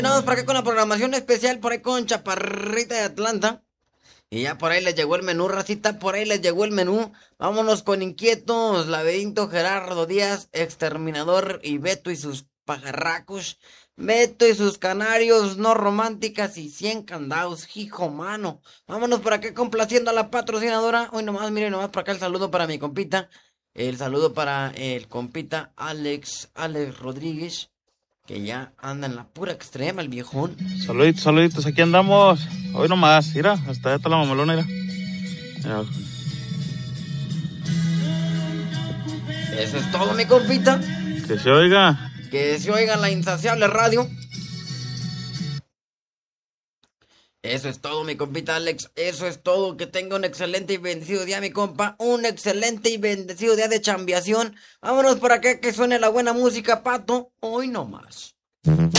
Vamos por acá con la programación especial, por ahí con Chaparrita de Atlanta. Y ya por ahí les llegó el menú, racita, por ahí les llegó el menú. Vámonos con Inquietos, Laberinto, Gerardo Díaz, Exterminador y Beto y sus pajarracos. Beto y sus canarios no románticas y 100 candados, hijo mano. Vámonos por acá complaciendo a la patrocinadora. Hoy nomás, miren nomás por acá el saludo para mi compita. El saludo para el compita Alex Rodríguez, que ya anda en la pura extrema, el viejón. Saluditos, saluditos, aquí andamos. Hoy nomás, mira, hasta allá está la mamalona, mira. Mira. Eso es todo, mi compita. Que se oiga. Que se oiga la insaciable radio. Eso es todo, mi compita Alex. Eso es todo. Que tenga un excelente y bendecido día, mi compa. Un excelente y bendecido día de chambiación. Vámonos por acá que suene la buena música, pato. Hoy nomás.